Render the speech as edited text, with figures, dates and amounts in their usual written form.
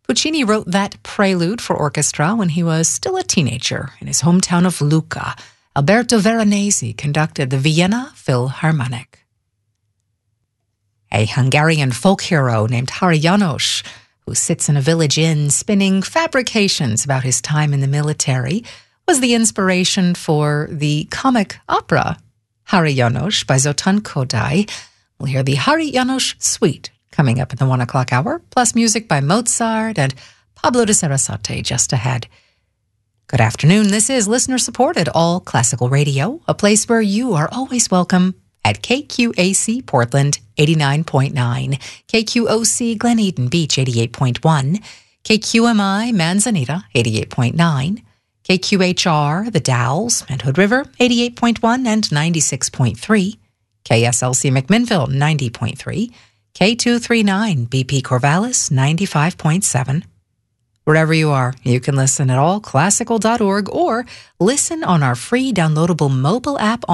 Puccini wrote that prelude for orchestra when he was still a teenager in his hometown of Lucca. Alberto Veronese conducted the Vienna Philharmonic. A Hungarian folk hero named Hari János, who sits in a village inn spinning fabrications about his time in the military, was the inspiration for the comic opera Hari János by Zoltán Kodály. We'll hear the Hari János Suite coming up in the 1 o'clock hour, plus music by Mozart and Pablo de Sarasate just ahead. Good afternoon. This is listener-supported All Classical Radio, a place where you are always welcome at KQAC Portland 89.9, KQOC Glen Eden Beach 88.1, KQMI Manzanita 88.9, KQHR The Dalles and Hood River 88.1 and 96.3, KSLC McMinnville 90.3, K239 BP Corvallis 95.7. Wherever you are, you can listen at allclassical.org or listen on our free downloadable mobile app